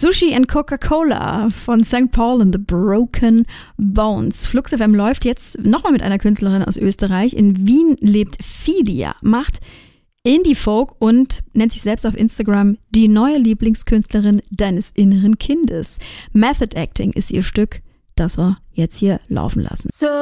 Sushi and Coca-Cola von St. Paul and the Broken Bones. Flux FM läuft jetzt nochmal mit einer Künstlerin aus Österreich. In Wien lebt Fidia, macht Indie-Folk und nennt sich selbst auf Instagram die neue Lieblingskünstlerin deines inneren Kindes. Method Acting ist ihr Stück, das wir jetzt hier laufen lassen.